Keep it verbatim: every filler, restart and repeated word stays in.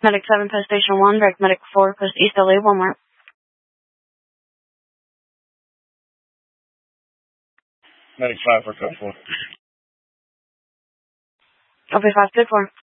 Medic seven, Post Station one, direct Medic four, Post East L A, Walmart. Medic five for code four. Copy five, good four.